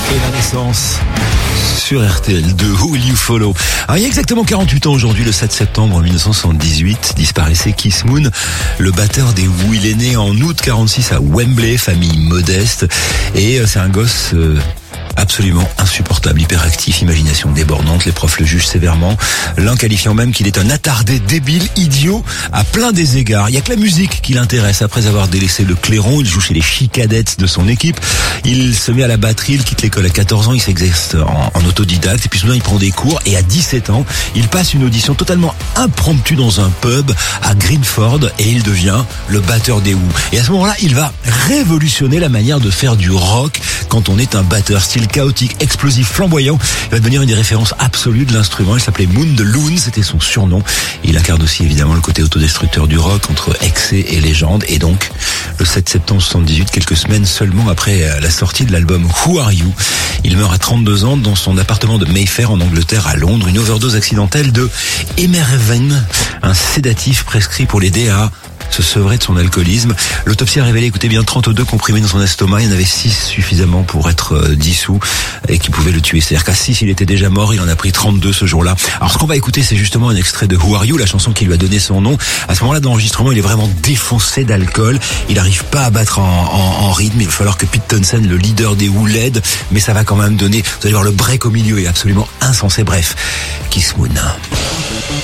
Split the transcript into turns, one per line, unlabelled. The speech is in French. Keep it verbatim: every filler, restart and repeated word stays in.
et la naissance sur R T L de Who Will You Follow. Alors, il y a exactement quarante-huit ans aujourd'hui, le sept septembre mille neuf cent soixante-dix-huit, disparaissait Keith Moon, le batteur des Who. Il est né en août quarante-six à Wembley, famille modeste, et c'est un gosse euh, absolument insupportable, hyperactif, imagination débordante. Les profs le jugent sévèrement, l'un qualifiant même qu'il est un attardé, débile, idiot à plein des égards. Il y a que la musique qui l'intéresse. Après avoir délaissé le clairon, il joue chez les Chicadettes de son équipe. Il se met à la batterie, il quitte l'école à quatorze ans, il s'exerce en, en autodidacte, et puis soudain il prend des cours, et à dix-sept ans, il passe une audition totalement impromptue dans un pub à Greenford, et il devient le batteur des Who. Et à ce moment-là, il va révolutionner la manière de faire du rock quand on est un batteur. Style chaotique, explosif, flamboyant. Il va devenir une des références absolues de l'instrument. Il s'appelait Moon the Loon, c'était son surnom. Il incarne aussi évidemment le côté autodestructeur du rock, entre excès et légende. Et donc, le sept septembre soixante-dix-huit, quelques semaines seulement après la sortie de l'album Who Are You, il meurt à trente-deux ans dans son appartement de Mayfair en Angleterre, à Londres. Une overdose accidentelle de Emerven, un sédatif prescrit pour l'aider à se sevrer de son alcoolisme. L'autopsie a révélé, écoutez bien, trente-deux comprimés dans son estomac. Il y en avait six suffisamment pour être euh, dissous et qui pouvaient le tuer. C'est-à-dire qu'à six, il était déjà mort. Il en a pris trente-deux ce jour-là. Alors, ce qu'on va écouter, c'est justement un extrait de Who Are You, la chanson qui lui a donné son nom. À ce moment-là d'enregistrement, il est vraiment défoncé d'alcool. Il n'arrive pas à battre en, en, en rythme. Il va falloir que Pete Townshend, le leader des Who, l'aide. Mais ça va quand même donner, vous allez voir, le break au milieu est absolument insensé. Bref, Keith Moon.